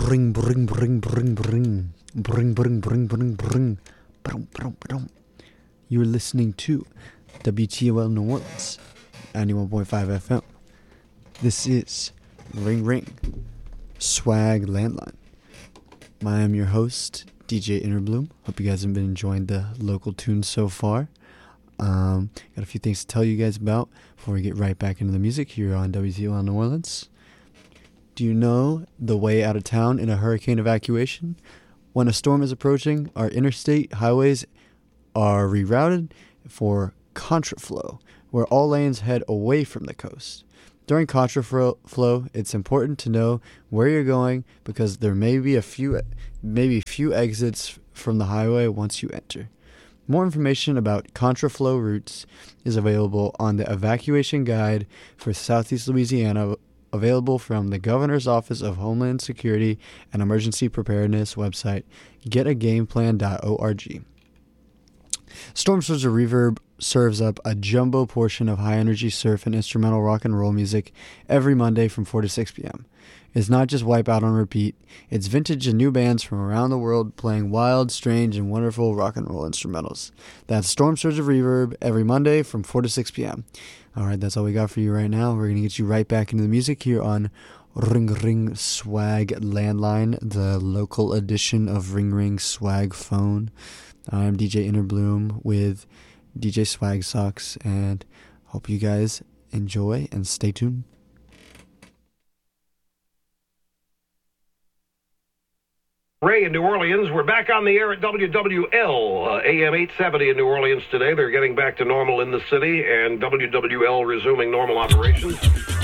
Bring, bring, bring, bring, bring. Bring, bring, bring, bring, bring. Brum, brum, brum. You're listening to WTOL New Orleans, 91.5 FM. This is Ring Ring Swag Landline. I am your host, DJ Interbloom. Hope you guys have been enjoying the local tunes so far. Got a few things to tell you guys about before we get right back into the music here on WTOL New Orleans. Do you know the way out of town in a hurricane evacuation? When a storm is approaching, our interstate highways are rerouted for contraflow, where all lanes head away from the coast. During contraflow, it's important to know where you're going because there may be few exits from the highway once you enter. More information about contraflow routes is available on the evacuation guide for Southeast Louisiana, available from the Governor's Office of Homeland Security and Emergency Preparedness website, getagameplan.org. Storm Surge of Reverb serves up a jumbo portion of high-energy surf and instrumental rock and roll music every Monday from 4 to 6 p.m. It's not just Wipeout on repeat, it's vintage and new bands from around the world playing wild, strange, and wonderful rock and roll instrumentals. That's Storm Surge of Reverb every Monday from 4 to 6 p.m. Alright, that's all we got for you right now. We're going to get you right back into the music here on Ring Ring Swag Landline, the local edition of Ring Ring Swag Phone. I'm DJ Interbloom with DJ Swag Socks, and hope you guys enjoy and stay tuned. Ray in New Orleans. We're back on the air at WWL, AM 870 in New Orleans today. They're getting back to normal in the city, and WWL resuming normal operations.